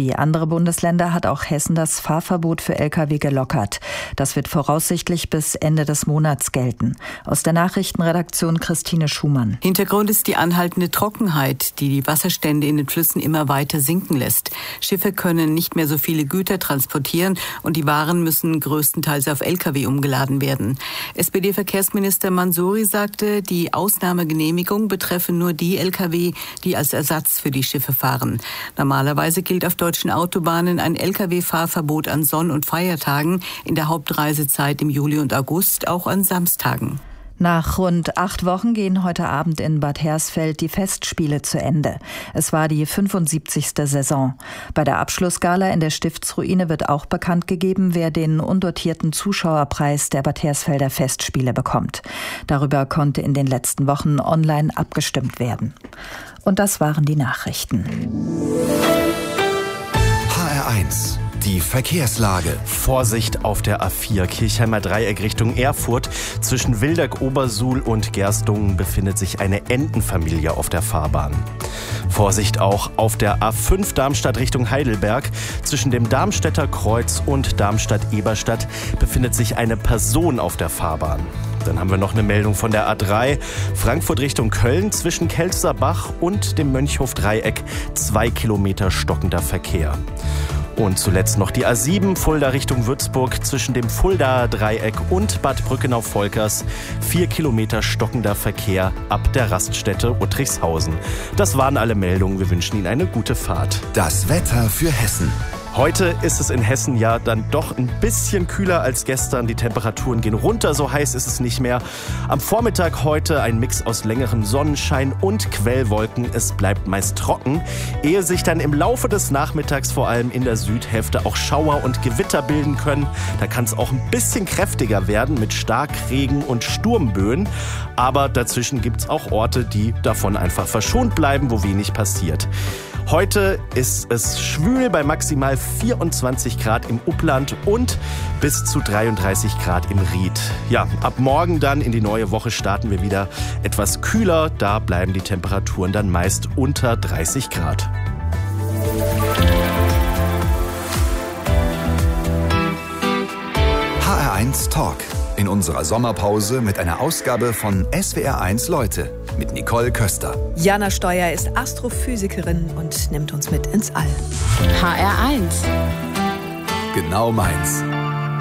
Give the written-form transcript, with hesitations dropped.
Wie andere Bundesländer hat auch Hessen das Fahrverbot für Lkw gelockert. Das wird voraussichtlich bis Ende des Monats gelten. Aus der Nachrichtenredaktion Christine Schumann. Hintergrund ist die anhaltende Trockenheit, die die Wasserstände in den Flüssen immer weiter sinken lässt. Schiffe können nicht mehr so viele Güter transportieren und die Waren müssen größtenteils auf Lkw umgeladen werden. SPD-Verkehrsminister Mansouri sagte, die Ausnahmegenehmigung betreffe nur die Lkw, die als Ersatz für die Schiffe fahren. Normalerweise gilt auf deutschen Autobahnen ein Lkw-Fahrverbot an Sonn- und Feiertagen, in der Hauptreisezeit im Juli und August, auch an Samstagen. Nach rund 8 Wochen gehen heute Abend in Bad Hersfeld die Festspiele zu Ende. Es war die 75. Saison. Bei der Abschlussgala in der Stiftsruine wird auch bekannt gegeben, wer den undotierten Zuschauerpreis der Bad Hersfelder Festspiele bekommt. Darüber konnte in den letzten Wochen online abgestimmt werden. Und das waren die Nachrichten. HR1. Die Verkehrslage. Vorsicht auf der A4 Kirchheimer Dreieck Richtung Erfurt. Zwischen Wildeck, Obersuhl und Gerstungen befindet sich eine Entenfamilie auf der Fahrbahn. Vorsicht auch auf der A5 Darmstadt Richtung Heidelberg. Zwischen dem Darmstädter Kreuz und Darmstadt-Eberstadt befindet sich eine Person auf der Fahrbahn. Dann haben wir noch eine Meldung von der A3 Frankfurt Richtung Köln. Zwischen Kelzerbach und dem Mönchhof-Dreieck 2 Kilometer stockender Verkehr. Und zuletzt noch die A7 Fulda Richtung Würzburg zwischen dem Fuldaer Dreieck und Bad Brückenau-Volkers 4 Kilometer stockender Verkehr ab der Raststätte Uttrichshausen. Das waren alle Meldungen. Wir wünschen Ihnen eine gute Fahrt. Das Wetter für Hessen. Heute ist es in Hessen ja dann doch ein bisschen kühler als gestern. Die Temperaturen gehen runter, so heiß ist es nicht mehr. Am Vormittag heute ein Mix aus längerem Sonnenschein und Quellwolken. Es bleibt meist trocken, ehe sich dann im Laufe des Nachmittags vor allem in der Südhälfte auch Schauer und Gewitter bilden können. Da kann es auch ein bisschen kräftiger werden mit Starkregen und Sturmböen. Aber dazwischen gibt es auch Orte, die davon einfach verschont bleiben, wo wenig passiert. Heute ist es schwül bei maximal 24 Grad im Upland und bis zu 33 Grad im Ried. Ja, ab morgen dann in die neue Woche starten wir wieder etwas kühler. Da bleiben die Temperaturen dann meist unter 30 Grad. HR1 Talk. In unserer Sommerpause mit einer Ausgabe von SWR1 Leute mit Nicole Köster. Jana Steuer ist Astrophysikerin und nimmt uns mit ins All. HR1. Genau meins.